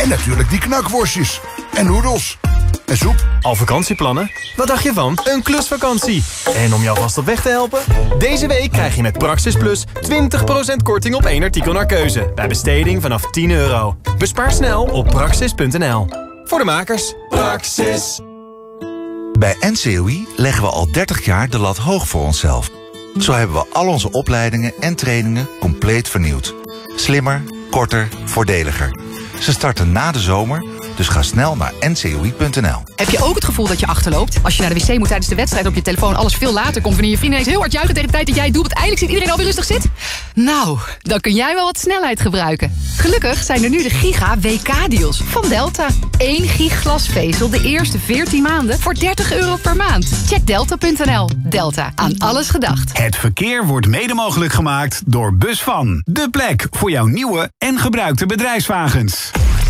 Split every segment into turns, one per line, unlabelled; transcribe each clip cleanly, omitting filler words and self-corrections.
En natuurlijk die knakworstjes. En noedels. En soep.
Al vakantieplannen? Wat dacht je van een klusvakantie? En om jou vast op weg te helpen? Deze week krijg je met Praxis Plus 20% korting op 1 artikel naar keuze. Bij besteding vanaf €10. Bespaar snel op praxis.nl. Voor de makers. Praxis.
Bij NCOI leggen we al 30 jaar de lat hoog voor onszelf. Zo hebben we al onze opleidingen en trainingen compleet vernieuwd. Slimmer, korter, voordeliger. Ze starten na de zomer, dus ga snel naar ncoi.nl.
Heb je ook het gevoel dat je achterloopt? Als je naar de wc moet tijdens de wedstrijd op je telefoon alles veel later komt... wanneer je vrienden ineens heel hard juichen tegen de tijd dat jij het doelpunt eindelijk ziet iedereen alweer rustig zit? Nou, dan kun jij wel wat snelheid gebruiken. Gelukkig zijn er nu de Giga WK-deals van Delta. 1 gig glasvezel de eerste 14 maanden voor €30 per maand. Check delta.nl. Delta, aan alles gedacht.
Het verkeer wordt mede mogelijk gemaakt door Busvan. De plek voor jouw nieuwe en gebruikte bedrijfswagens.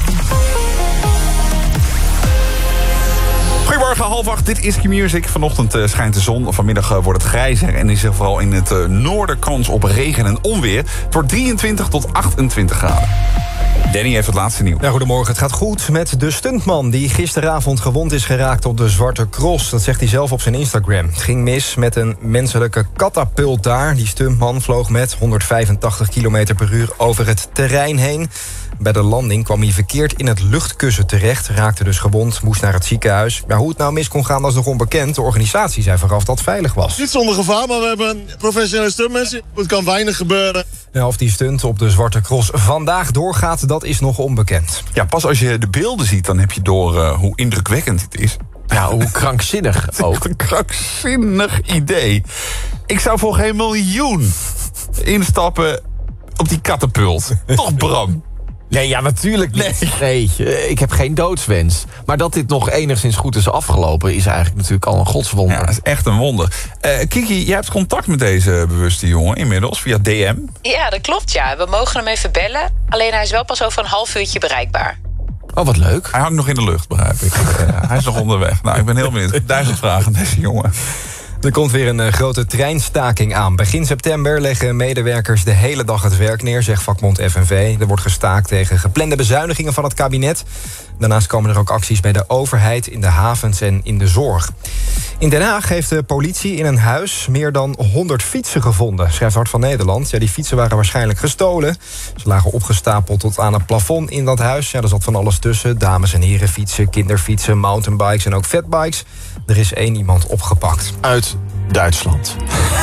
Goedemorgen, 7:30. Dit is Q-Music. Vanochtend schijnt de zon. Vanmiddag wordt het grijzer. En is er vooral in het noorden kans op regen en onweer. Het wordt 23 tot 28 graden. Danny heeft het laatste nieuws.
Ja, goedemorgen. Het gaat goed met de stuntman die gisteravond gewond is geraakt op de Zwarte Cross. Dat zegt hij zelf op zijn Instagram. Het ging mis met een menselijke katapult daar. Die stuntman vloog met 185 km per uur over het terrein heen. Bij de landing kwam hij verkeerd in het luchtkussen terecht. Raakte dus gewond, moest naar het ziekenhuis. Ja, hoe het nou mis kon gaan, dat is nog onbekend. De organisatie zei vooraf dat het veilig was.
Niet zonder gevaar, maar we hebben professionele stuntmensen. Het kan weinig gebeuren.
Ja, of die stunt op de Zwarte Cross vandaag doorgaat, dat is nog onbekend.
Ja, pas als je de beelden ziet, dan heb je door hoe indrukwekkend het is.
Ja, hoe krankzinnig ook.
Een krankzinnig idee. Ik zou voor geen miljoen instappen op die katapult. Toch, Bram?
Nee, ja, natuurlijk niet. Nee, ik heb geen doodswens. Maar dat dit nog enigszins goed is afgelopen... is eigenlijk natuurlijk al een godswonder.
Ja, dat is echt een wonder. Kiki, jij hebt contact met deze bewuste jongen inmiddels via DM.
Ja, dat klopt, ja. We mogen hem even bellen. Alleen hij is wel pas over een half uurtje bereikbaar.
Oh, wat leuk.
Hij hangt nog in de lucht, begrijp ik. Hij is nog onderweg. Nou, ik ben heel benieuwd. Ik heb 1000 vragen aan deze jongen.
Er komt weer een grote treinstaking aan. Begin september leggen medewerkers de hele dag het werk neer, zegt vakbond FNV. Er wordt gestaakt tegen geplande bezuinigingen van het kabinet. Daarnaast komen er ook acties bij de overheid, in de havens en in de zorg. In Den Haag heeft de politie in een huis meer dan 100 fietsen gevonden, schrijft Hart van Nederland. Ja, die fietsen waren waarschijnlijk gestolen. Ze lagen opgestapeld tot aan het plafond in dat huis. Ja, er zat van alles tussen. Dames- en herenfietsen, kinderfietsen, mountainbikes en ook fatbikes. Er is 1 iemand opgepakt.
Uit Duitsland.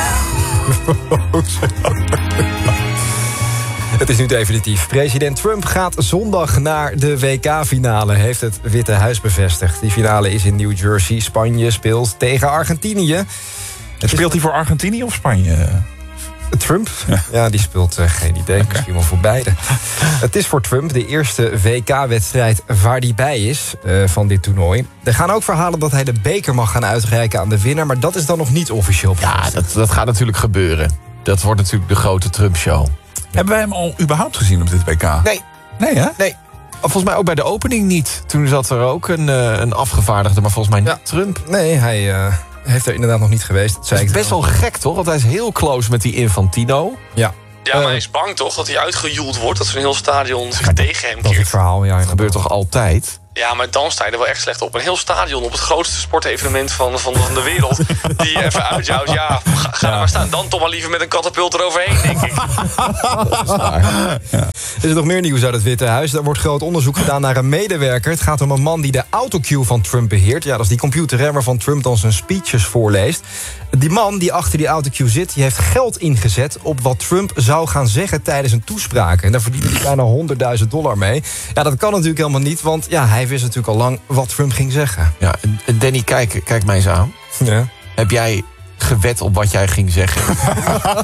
Het is nu definitief. President Trump gaat zondag naar de WK-finale, heeft het Witte Huis bevestigd. Die finale is in New Jersey. Spanje speelt tegen Argentinië.
Speelt hij voor Argentinië of Spanje?
Trump? Ja, die speelt geen idee. Okay. Misschien wel voor beide. Het is voor Trump de eerste WK-wedstrijd waar hij bij is van dit toernooi. Er gaan ook verhalen dat hij de beker mag gaan uitreiken aan de winnaar, maar dat is dan nog niet officieel.
Ja, dat gaat natuurlijk gebeuren. Dat wordt natuurlijk de grote Trump-show.
Hebben wij hem al überhaupt gezien op dit WK?
Nee.
Nee, hè?
Nee. Volgens mij ook bij de opening niet. Toen zat er ook een afgevaardigde, maar volgens mij niet Trump.
Nee, hij heeft er inderdaad nog niet geweest.
Dat is best wel gek, toch? Want hij is heel close met die Infantino.
Ja.
Ja, maar hij is bang toch dat hij uitgejoeld wordt, dat zo'n heel stadion zich tegen hem keert.
Dat is het verhaal, ja.
Dat gebeurt toch altijd?
Ja, maar dan sta je er wel echt slecht op. Een heel stadion op het grootste sportevenement van de wereld. Die even uitjouwt. Ja, ga er maar staan. Dan toch maar liever met een katapult eroverheen, denk ik.
Dat is waar. Ja. Er is nog meer nieuws uit het Witte Huis. Er wordt groot onderzoek gedaan naar een medewerker. Het gaat om een man die de autocue van Trump beheert. Ja, dat is die computer waarvan Trump dan zijn speeches voorleest. Die man die achter die autocue zit, die heeft geld ingezet op wat Trump zou gaan zeggen tijdens een toespraak. En daar verdient hij bijna $100.000 mee. Ja, dat kan natuurlijk helemaal niet, want ja, hij wist natuurlijk al lang wat Trump ging zeggen.
Ja, Danny, kijk mij eens aan.
Ja.
Heb jij gewet op wat jij ging zeggen?